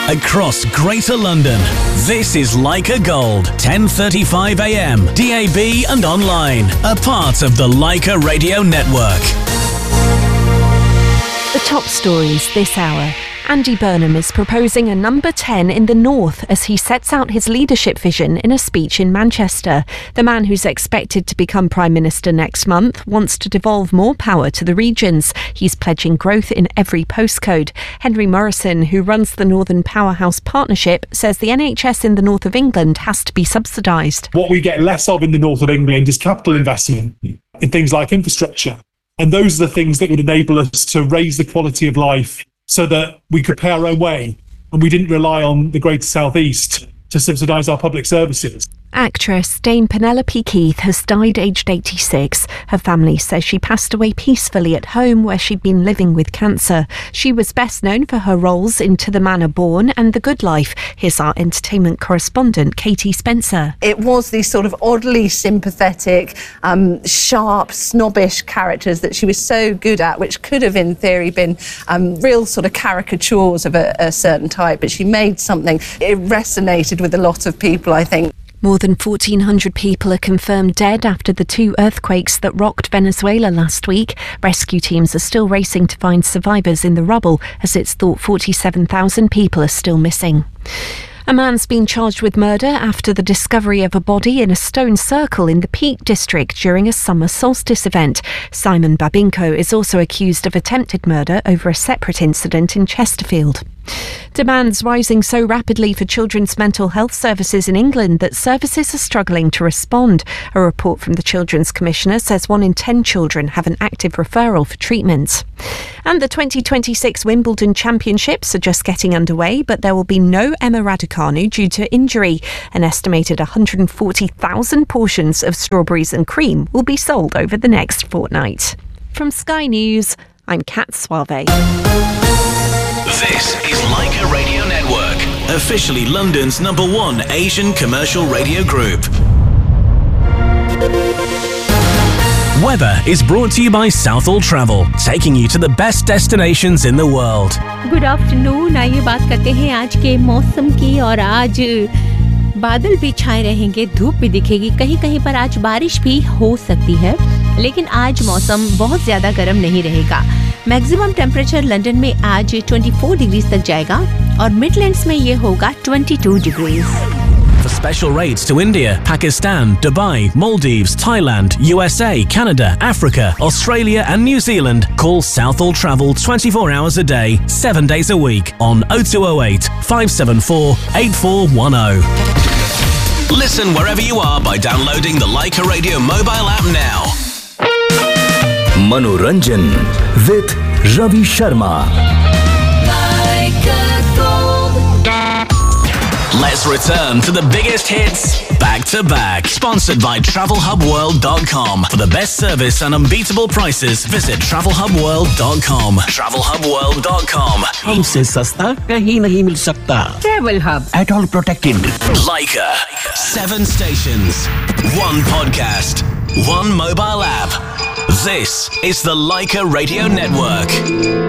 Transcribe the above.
across Greater London. This is Leica Gold, 10:35 a.m, DAB and online. A part of the Leica Radio Network. The top stories this hour. Andy Burnham is proposing a number 10 in the north as he sets out his leadership vision in a speech in Manchester. The man who's expected to become Prime Minister next month wants to devolve more power to the regions. He's pledging growth in every postcode. Henry Morrison, who runs the Northern Powerhouse Partnership, says the NHS in the north of England has to be subsidised. What we get less of in the north of England is capital investment in things like infrastructure. And those are the things that would enable us to raise the quality of life so that we could pay our own way and we didn't rely on the Greater South East to subsidise our public services. Actress Dame Penelope Keith has died aged 86. Her family says she passed away peacefully at home where she'd been living with cancer. She was best known for her roles in To the Manor Born and The Good Life. Here's our entertainment correspondent, Katie Spencer. It was these sort of oddly sympathetic, sharp, snobbish characters that she was so good at, which could have in theory been real sort of caricatures of a certain type, but she made something. It resonated with a lot of people, I think. More than 1,400 people are confirmed dead after the two earthquakes that rocked Venezuela last week. Rescue teams are still racing to find survivors in the rubble, as it's thought 47,000 people are still missing. A man's been charged with murder after the discovery of a body in a stone circle in the Peak District during a summer solstice event. Simon Babinko is also accused of attempted murder over a separate incident in Chesterfield. Demands rising so rapidly for children's mental health services in England that services are struggling to respond. A report from the Children's Commissioner says 1 in 10 children have an active referral for treatment. And the 2026 Wimbledon Championships are just getting underway, but there will be no Emma Raducanu due to injury. An estimated 140,000 portions of strawberries and cream will be sold over the next fortnight. From Sky News, I'm Kat Suave. This is Leica Radio Network, officially London's #1 Asian commercial radio group. Weather is brought to you by Southall Travel, taking you to the best destinations in the world. Good afternoon, आइए बात करते हैं आज के मौसम की। और आज बादल भी छाए रहेंगे, धूप भी दिखेगी, कहीं कहीं पर आज बारिश भी हो सकती है, लेकिन आज मौसम बहुत ज्यादा गर्म नहीं रहेगा। मैक्सिमम टेम्परेचर लंदन में आज 24 डिग्रीज तक जाएगा और मिडलैंड्स में ये होगा 22 degrees. For special rates to India, Pakistan, Dubai, Maldives, Thailand, USA, Canada, Africa, Australia and New Zealand, call Southall Travel 24 hours a day, 7 days a week on 0208 574 8410. Listen wherever you are by downloading the Leica Radio mobile app now. Manoranjan with Ravi Sharma. Let's return to the biggest hits back to back. Sponsored by TravelHubWorld.com. For the best service and unbeatable prices, visit TravelHubWorld.com. TravelHubWorld.com. हमसे सस्ता कहीं नहीं मिल सकता। Travel hub, At all protected. Leica. 7 stations. 1 podcast. 1 mobile app. This is the Leica Radio Network.